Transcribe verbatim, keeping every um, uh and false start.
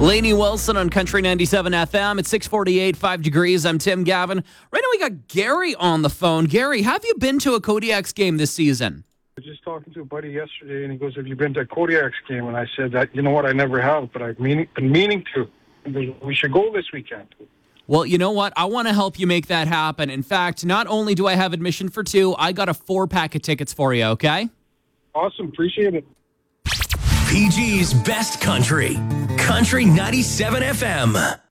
Lainey Wilson on Country ninety-seven F M. It's six forty-eight, five degrees. I'm Tim Gavin. Right now we got Gary on the phone. Gary, have you been to a Kodiak's game this season? I was just talking to a buddy yesterday, and he goes, have you been to a Kodiak's game? And I said, that, you know what, I never have, but I've meaning, been meaning to. He goes, we should go this weekend. Well, you know what? I want to help you make that happen. In fact, not only do I have admission for two, I got a four-pack of tickets for you, okay? Awesome. Appreciate it. P G's Best Country. Country ninety-seven F M.